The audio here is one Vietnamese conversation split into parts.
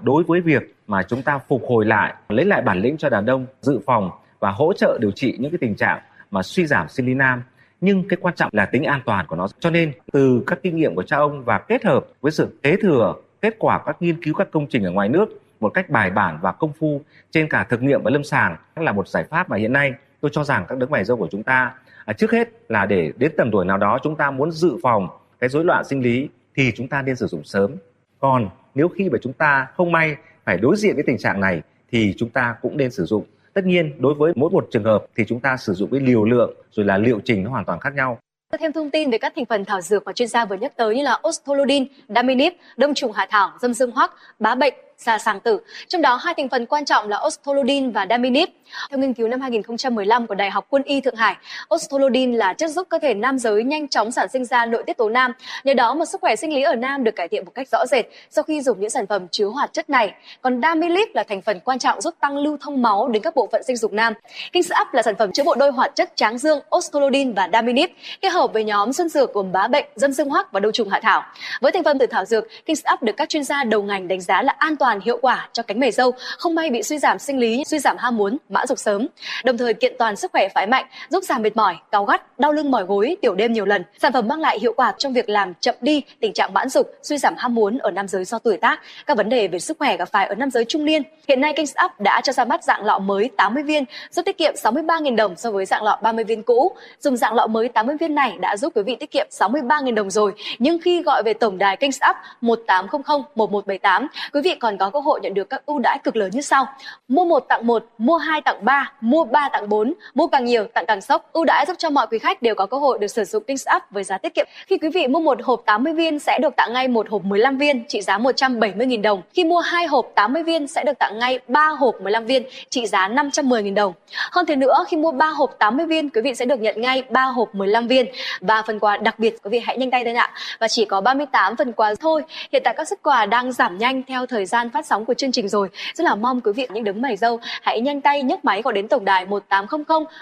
đối với việc mà chúng ta phục hồi lại, lấy lại bản lĩnh cho đàn ông, dự phòng và hỗ trợ điều trị những cái tình trạng mà suy giảm sinh lý nam. Nhưng cái quan trọng là tính an toàn của nó. Cho nên từ các kinh nghiệm của cha ông và kết hợp với sự kế thừa kết quả các nghiên cứu, các công trình ở ngoài nước một cách bài bản và công phu trên cả thực nghiệm và lâm sàng là một giải pháp mà hiện nay tôi cho rằng các đấng mày râu của chúng ta trước hết là để đến tầm tuổi nào đó chúng ta muốn dự phòng cái rối loạn sinh lý thì chúng ta nên sử dụng sớm. Còn nếu khi mà chúng ta không may phải đối diện với tình trạng này thì chúng ta cũng nên sử dụng. Tất nhiên đối với mỗi một trường hợp thì chúng ta sử dụng cái liều lượng rồi là liệu trình nó hoàn toàn khác nhau. Thêm thông tin về các thành phần thảo dược mà chuyên gia vừa nhắc tới như là Ostrolodin, Daminib, đông trùng hạ thảo, dâm dương hoắc, bá bệnh, xà sàng tử. Trong đó hai thành phần quan trọng là Ostrolodin và Daminib. Theo nghiên cứu năm 2015 của Đại học Quân y Thượng Hải, Ostrolodin là chất giúp cơ thể nam giới nhanh chóng sản sinh ra nội tiết tố nam. Nhờ đó mà sức khỏe sinh lý ở nam được cải thiện một cách rõ rệt sau khi dùng những sản phẩm chứa hoạt chất này. Còn Daminib là thành phần quan trọng giúp tăng lưu thông máu đến các bộ phận sinh dục nam. Kings Up là sản phẩm chứa bộ đôi hoạt chất tráng dương Ostrolodin và Daminib, kết hợp với nhóm xuân dược gồm bá bệnh, dâm dương hoắc và đông trùng hạ thảo. Với thành phần từ thảo dược, Kings Up được các chuyên gia đầu ngành đánh giá là an toàn, hiệu quả cho cánh mày râu không may bị suy giảm sinh lý, suy giảm ham muốn, mãn dục sớm. Đồng thời kiện toàn sức khỏe phái mạnh, giúp giảm mệt mỏi, cáu gắt, đau lưng mỏi gối, tiểu đêm nhiều lần. Sản phẩm mang lại hiệu quả trong việc làm chậm đi tình trạng mãn dục, suy giảm ham muốn ở nam giới do tuổi tác, các vấn đề về sức khỏe gặp phải ở nam giới trung niên. Hiện nay Kings Up đã cho ra mắt dạng lọ mới 80 viên, giúp tiết kiệm 63.000 đồng so với dạng lọ 30 viên cũ. Dùng dạng lọ mới 80 viên này đã giúp quý vị tiết kiệm 63.000 đồng rồi. Nhưng khi gọi về tổng đài Kings Up 1800 1178, quý vị còn có cơ hội nhận được các ưu đãi cực lớn như sau: mua 1 tặng 1, mua 2 tặng 3, mua 3 tặng 4, mua càng nhiều tặng càng sốc. Ưu đãi giúp cho mọi quý khách đều có cơ hội được sử dụng Kings Up với giá tiết kiệm. Khi quý vị mua một hộp 80 viên sẽ được tặng ngay một hộp 15 viên trị giá 170.000 đồng. Khi mua 2 hộp 80 viên sẽ được tặng ngay 3 hộp 15 viên trị giá 510.000 đồng. Hơn thế nữa, khi mua 3 hộp 80 viên, quý vị sẽ được nhận ngay 3 hộp 15 viên và phần quà đặc biệt. Quý vị hãy nhanh tay thôi ạ. Và chỉ có 38 phần quà thôi. Hiện tại các suất quà đang giảm nhanh theo thời gian phát sóng của chương trình rồi. Rất là mong quý vị những đấng mày râu hãy nhanh tay nhấc máy gọi đến tổng đài 1800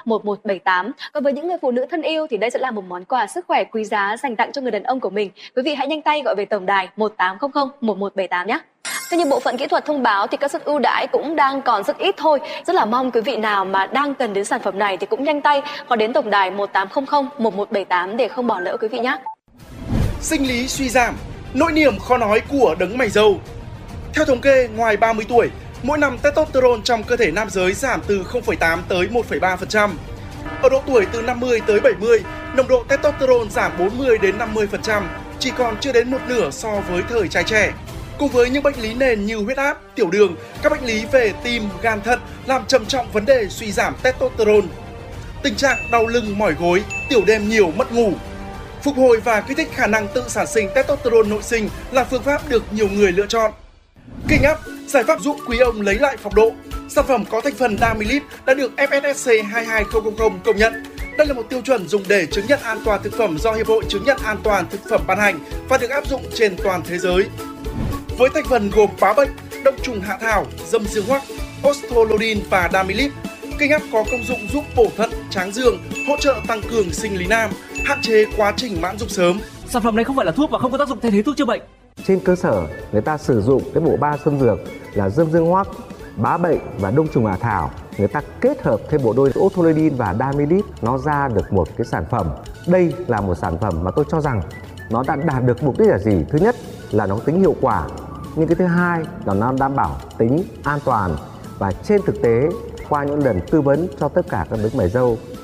1178. Còn với những người phụ nữ thân yêu thì đây sẽ là một món quà sức khỏe quý giá dành tặng cho người đàn ông của mình. Quý vị hãy nhanh tay gọi về tổng đài 1800 1178 nhé. Theo như bộ phận kỹ thuật thông báo thì các suất ưu đãi cũng đang còn rất ít thôi. Rất là mong quý vị nào mà đang cần đến sản phẩm này thì cũng nhanh tay gọi đến tổng đài 1800 1178 để không bỏ lỡ quý vị nhé. Sinh lý suy giảm, nỗi niềm khó nói của đấng mày râu. Theo thống kê, ngoài 30 tuổi, mỗi năm testosterone trong cơ thể nam giới giảm từ 0,8 tới 1,3%. Ở độ tuổi từ 50 tới 70, nồng độ testosterone giảm 40 đến 50%, chỉ còn chưa đến một nửa so với thời trai trẻ. Cùng với những bệnh lý nền như huyết áp, tiểu đường, các bệnh lý về tim, gan thận làm trầm trọng vấn đề suy giảm testosterone. Tình trạng đau lưng, mỏi gối, tiểu đêm nhiều, mất ngủ. Phục hồi và kích thích khả năng tự sản sinh testosterone nội sinh là phương pháp được nhiều người lựa chọn. Kings Up, giải pháp giúp quý ông lấy lại phong độ. Sản phẩm có thành phần Daminib đã được FSSC 22000 công nhận. Đây là một tiêu chuẩn dùng để chứng nhận an toàn thực phẩm do Hiệp hội chứng nhận an toàn thực phẩm ban hành và được áp dụng trên toàn thế giới. Với thành phần gồm bá bệnh, đông trùng hạ thảo, dâm dương hoắc, Ostrolodin và Daminib, Kings Up có công dụng giúp bổ thận, tráng dương, hỗ trợ tăng cường sinh lý nam, hạn chế quá trình mãn dục sớm. Sản phẩm này không phải là thuốc và không có tác dụng thay thế thuốc chữa bệnh. Trên cơ sở người ta sử dụng cái bộ ba xuân dược là dâm dương hoắc, bá bệnh và đông trùng hạ thảo, người ta kết hợp thêm bộ đôi Ostrolodin và Daminib, nó ra được một cái sản phẩm. Đây là một sản phẩm mà tôi cho rằng nó đã đạt được mục đích là gì? Thứ nhất là nó tính hiệu quả, nhưng cái thứ hai là nó đảm bảo tính an toàn. Và trên thực tế, qua những lần tư vấn cho tất cả các đấng mày râu